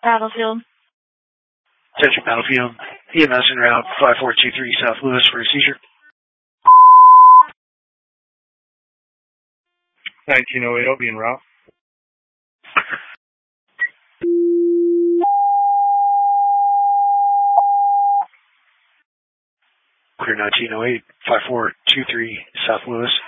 Battlefield. Attention Battlefield. EMS en route 5423 South Lewis for a seizure. 1908, I'll be en route. Clear 1908 5423 South Lewis.